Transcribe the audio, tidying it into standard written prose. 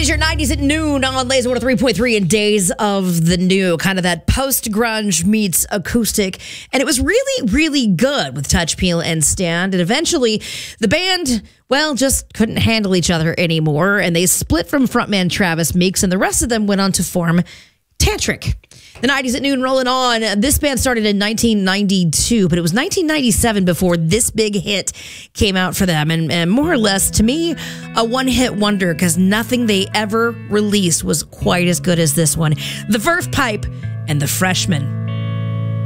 is your 90s at noon on Laser 103.3 and Days of the New. Kind of that post-grunge meets acoustic. And it was really, really good with Touch, Peel, and Stand. And eventually, the band, well, just couldn't handle each other anymore. And they split from frontman Travis Meeks, and the rest of them went on to form Tantric. The 90s at noon rolling on. This band started in 1992, but it was 1997 before this big hit came out for them. And more or less, to me, a one-hit wonder, because nothing they ever released was quite as good as this one. The Verve Pipe and The Freshman.